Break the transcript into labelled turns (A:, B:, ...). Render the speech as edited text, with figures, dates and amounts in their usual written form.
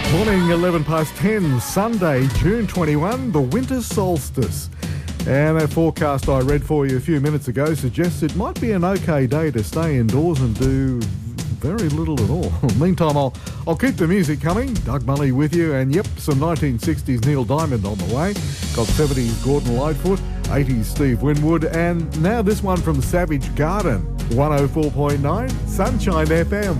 A: Morning, 11 past 10, Sunday, June 21, the winter solstice. And that forecast I read for you a few minutes ago suggests it might be an okay day to stay indoors and do very little at all. Meantime, I'll keep the music coming. Doug Mully with you, and yep, some 1960s Neil Diamond on the way. Got 70s Gordon Lightfoot, 80s Steve Winwood, and now this one from Savage Garden, 104.9 Sunshine FM.